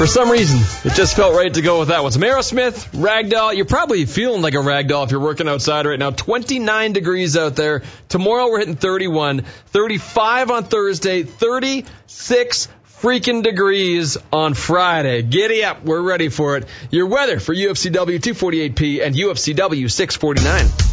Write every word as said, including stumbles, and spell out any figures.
For some reason, it just felt right to go with that one. Some Aerosmith, Ragdoll. You're probably feeling like a ragdoll if you're working outside right now. twenty-nine degrees out there. Tomorrow we're hitting thirty-one. thirty-five on Thursday. thirty-six freaking degrees on Friday. Giddy up. We're ready for it. Your weather for U F C W two forty-eight P and U F C W six forty-nine.